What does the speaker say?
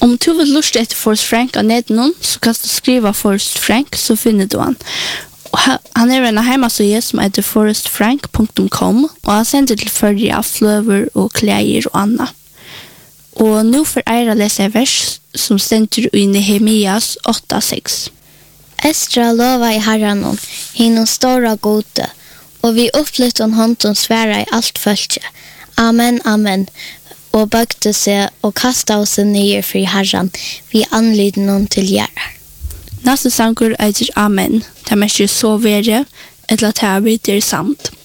Om du vill lusta efter Forrest Frank av nedenom, så kan du skriva Forrest Frank, så finner du han. Han är en hemmasida som heter forrestfrank.com och han sänder till följa flöver och kläder och annat. Och nu för era läsa vers som ständer i Nehemias 8:6. Estra lova i Herren, hinom stora gode, och vi upplytt om hånden svära i allt följe. Amen, amen. Og bøgte seg og kastet oss ned for Herren, vi anlydde noen til gjerra. Neste sanger er Amen, det er mest så verre, eller at det er samt.